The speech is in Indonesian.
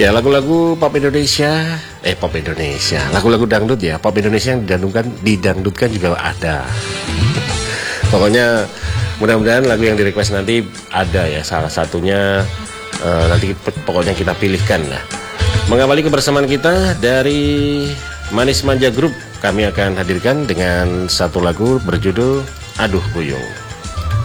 Ya, lagu-lagu pop Indonesia, lagu-lagu dangdut ya, pop Indonesia yang didangdutkan juga ada. Pokoknya mudah-mudahan lagu yang di request nanti ada ya, salah satunya nanti pokoknya kita pilihkan lah. Mengawali kebersamaan kita dari Manis Manja Group, kami akan hadirkan dengan satu lagu berjudul Aduh Buyung.